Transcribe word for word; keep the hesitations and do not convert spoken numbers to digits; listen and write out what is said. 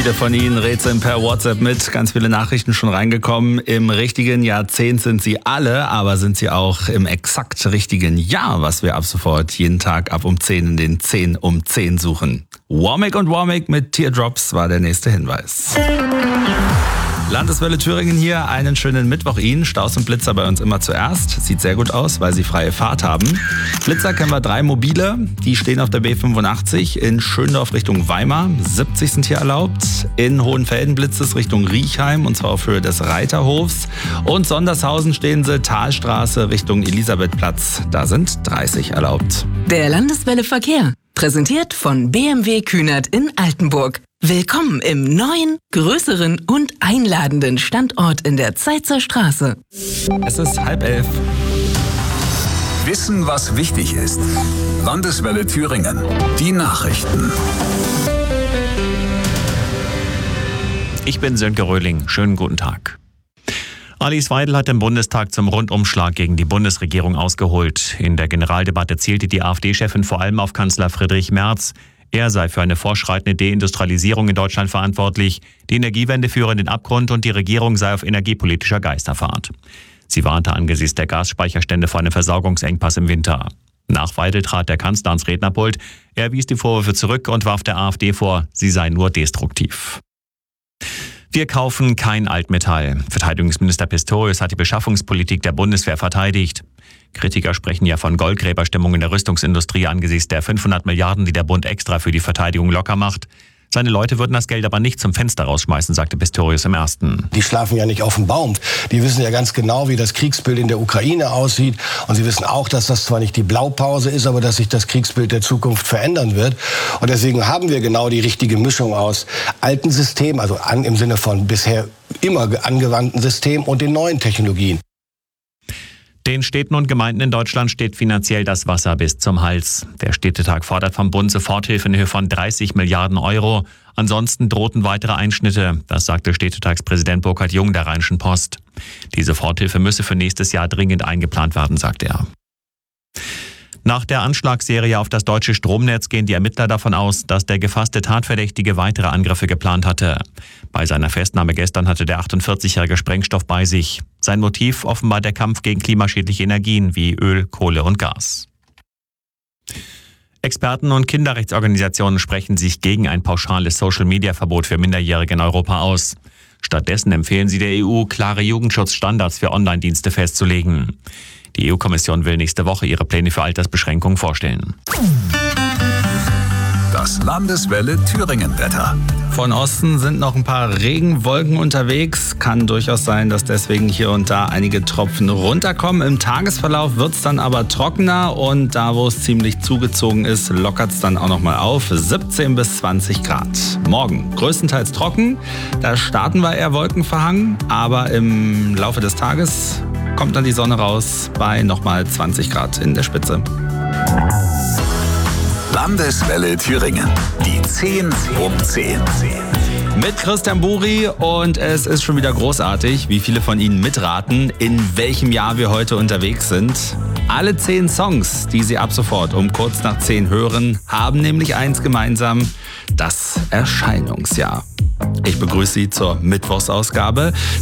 Viele von Ihnen rätseln per WhatsApp mit, ganz viele Nachrichten schon reingekommen. Im richtigen Jahrzehnt sind sie alle, aber sind sie auch im exakt richtigen Jahr, was wir ab sofort jeden Tag ab um zehn in den zehn um zehn suchen. Warmick und Warmick mit Teardrops war der nächste Hinweis. Landeswelle Thüringen hier, einen schönen Mittwoch Ihnen. Staus und Blitzer bei uns immer zuerst. Sieht sehr gut aus, weil sie freie Fahrt haben. Blitzer kennen wir drei mobile. Die stehen auf der B fünfundachtzig in Schöndorf Richtung Weimar. siebzig sind hier erlaubt. In Hohenfelden blitzt es Richtung Riechheim und zwar auf Höhe des Reiterhofs. Und Sondershausen stehen sie Talstraße Richtung Elisabethplatz. Da sind dreißig erlaubt. Der Landeswelle Verkehr. Präsentiert von B M W Kühnert in Altenburg. Willkommen im neuen, größeren und einladenden Standort in der Zeitzer Straße. Es ist halb elf. Wissen, was wichtig ist. Landeswelle Thüringen. Die Nachrichten. Ich bin Sönke Röhling. Schönen guten Tag. Alice Weidel hat im Bundestag zum Rundumschlag gegen die Bundesregierung ausgeholt. In der Generaldebatte zielte die AfD-Chefin vor allem auf Kanzler Friedrich Merz. Er sei für eine fortschreitende Deindustrialisierung in Deutschland verantwortlich. Die Energiewende führe in den Abgrund und die Regierung sei auf energiepolitischer Geisterfahrt. Sie warnte angesichts der Gasspeicherstände vor einem Versorgungsengpass im Winter. Nach Weidel trat der Kanzler ans Rednerpult. Er wies die Vorwürfe zurück und warf der AfD vor, sie sei nur destruktiv. Wir kaufen kein Altmetall. Verteidigungsminister Pistorius hat die Beschaffungspolitik der Bundeswehr verteidigt. Kritiker sprechen ja von Goldgräberstimmung in der Rüstungsindustrie angesichts der fünfhundert Milliarden, die der Bund extra für die Verteidigung locker macht. Seine Leute würden das Geld aber nicht zum Fenster rausschmeißen, sagte Pistorius im Ersten. Die schlafen ja nicht auf dem Baum. Die wissen ja ganz genau, wie das Kriegsbild in der Ukraine aussieht. Und sie wissen auch, dass das zwar nicht die Blaupause ist, aber dass sich das Kriegsbild der Zukunft verändern wird. Und deswegen haben wir genau die richtige Mischung aus alten Systemen, also an, im Sinne von bisher immer angewandten Systemen und den neuen Technologien. Den Städten und Gemeinden in Deutschland steht finanziell das Wasser bis zum Hals. Der Städtetag fordert vom Bund Soforthilfe in Höhe von dreißig Milliarden Euro. Ansonsten drohten weitere Einschnitte. Das sagte Städtetagspräsident Burkhard Jung der Rheinischen Post. Die Soforthilfe müsse für nächstes Jahr dringend eingeplant werden, sagte er. Nach der Anschlagsserie auf das deutsche Stromnetz gehen die Ermittler davon aus, dass der gefasste Tatverdächtige weitere Angriffe geplant hatte. Bei seiner Festnahme gestern hatte der achtundvierzigjährige Sprengstoff bei sich. Sein Motiv offenbar der Kampf gegen klimaschädliche Energien wie Öl, Kohle und Gas. Experten und Kinderrechtsorganisationen sprechen sich gegen ein pauschales Social-Media-Verbot für Minderjährige in Europa aus. Stattdessen empfehlen sie der E U, klare Jugendschutzstandards für Online-Dienste festzulegen. Die E U-Kommission will nächste Woche ihre Pläne für Altersbeschränkungen vorstellen. Das Landeswelle Thüringen-Wetter. Von Osten sind noch ein paar Regenwolken unterwegs. Kann durchaus sein, dass deswegen hier und da einige Tropfen runterkommen. Im Tagesverlauf wird es dann aber trockener und da, wo es ziemlich zugezogen ist, lockert es dann auch nochmal auf. siebzehn bis zwanzig Grad. Morgen größtenteils trocken. Da starten wir eher wolkenverhangen, aber im Laufe des Tages kommt dann die Sonne raus bei nochmal zwanzig Grad in der Spitze. Landeswelle Thüringen. Die zehn um zehn. Mit Christian Buri und es ist schon wieder großartig, wie viele von Ihnen mitraten, in welchem Jahr wir heute unterwegs sind. Alle zehn Songs, die Sie ab sofort um kurz nach zehn hören, haben nämlich eins gemeinsam: das Erscheinungsjahr. Ich begrüße Sie zur Mittwochsausgabe.